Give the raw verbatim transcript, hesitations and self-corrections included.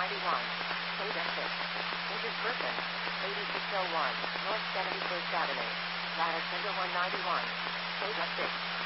ninety-one. Toyota six. Mrs. Brooklyn. eighty-six oh one. North seventy-first Avenue. Lattice number one ninety-one. Toyota six.